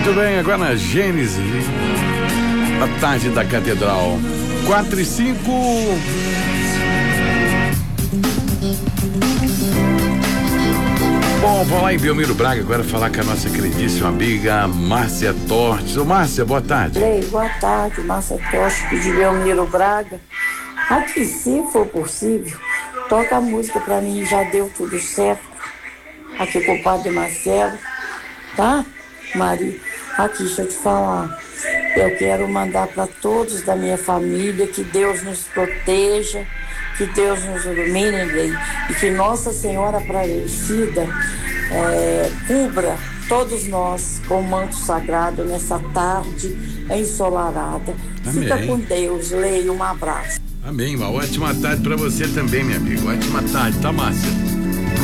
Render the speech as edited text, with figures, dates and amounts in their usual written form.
Muito bem, agora na Gênese, a tarde da Catedral, 4:05. Bom, vou lá em Belmiro Braga agora falar com a nossa queridíssima amiga Márcia Tortes. Ô Márcia, boa tarde. Ei, boa tarde, Márcia Tortes de Belmiro Braga. Aqui, se for possível, toca a música pra mim, já deu tudo certo. Aqui com o Padre Marcelo, tá? Maria, aqui, deixa eu te falar. Eu quero mandar para todos da minha família que Deus nos proteja, que Deus nos ilumine e que Nossa Senhora Aparecida cubra todos nós com o manto sagrado nessa tarde ensolarada. Amém. Fica com Deus, Leia, um abraço. Amém, uma ótima tarde para você também, minha amiga. Ótima tarde, tá, Márcia?